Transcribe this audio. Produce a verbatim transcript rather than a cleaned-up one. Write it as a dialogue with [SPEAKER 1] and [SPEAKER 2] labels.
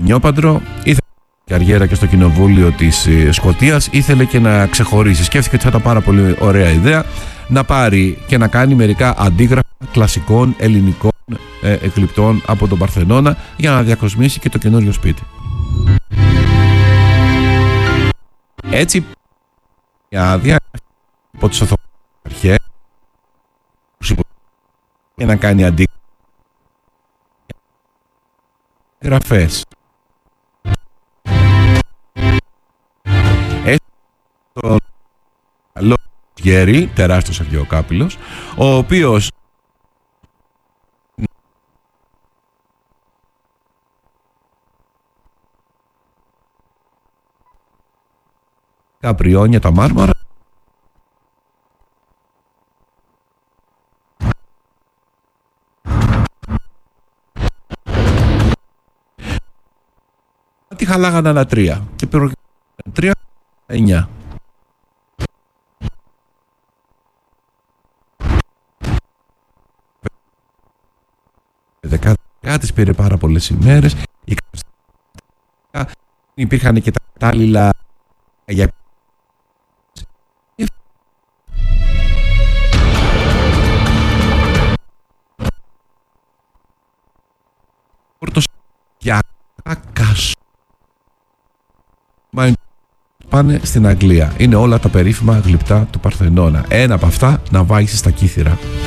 [SPEAKER 1] Νιόπαντρο, ήθελε καριέρα και στο κοινοβούλιο της Σκωτίας, ήθελε και να ξεχωρίσει. Σκέφτηκε ότι θα ήταν πάρα πολύ ωραία ιδέα να πάρει και να κάνει μερικά αντίγραφα κλασικών ελληνικών ε, εκλειπτών από τον Παρθενώνα για να διακοσμήσει και το καινούριο σπίτι. Έτσι, η άδεια από τις αρχές και να κάνει αντίγραφες. Τον καλό Γέρι, τεράστιος αρχαιοκάπηλος, ο οποίος καπριόνια τα μάρμαρα τη χαλάγανε άλλα τρία και πήρε τρία εννιά. Δεκάδες της πήρε πάρα πολλές ημέρες. Υπήρχαν και τα κατάλληλα για για κάσο. Πάνε στην Αγγλία. Είναι όλα τα περίφημα γλυπτά του Παρθενώνα. Ένα από αυτά να βάγισε στα κύθυρα.